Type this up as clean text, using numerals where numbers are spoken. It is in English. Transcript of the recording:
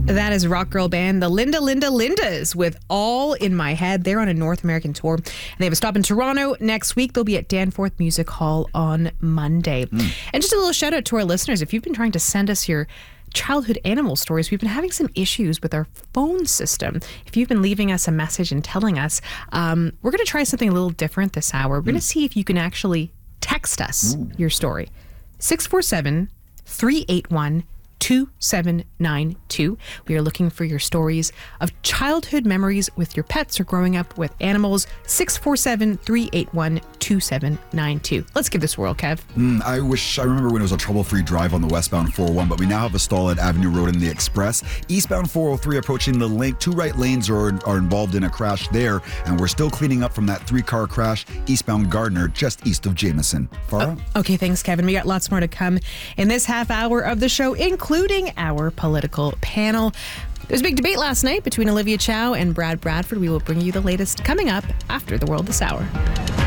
That is rock girl band, the Linda Lindas with All in My Head. They're on a North American tour. And they have a stop in Toronto next week. They'll be at Danforth Music Hall on Monday. And just a little shout out to our listeners. If you've been trying to send us your childhood animal stories, we've been having some issues with our phone system. If you've been leaving us a message and telling us, we're going to try something a little different this hour. We're going to see if you can actually text us your story. 647-381-2792. We are looking for your stories of childhood memories with your pets or growing up with animals. 647-381-2792. Let's give this a whirl, Kev. I remember when it was a trouble-free drive on the westbound 401, but we now have a stall at Avenue Road in the Express. Eastbound 403 approaching the link. 2 right lanes are involved in a crash there, and we're still cleaning up from that 3-car crash eastbound Gardner, just east of Jameson. Farah? Okay, thanks, Kevin. We got lots more to come in this half hour of the show, including our political panel. There was a big debate last night between Olivia Chow and Brad Bradford. We will bring you the latest coming up after the world this hour.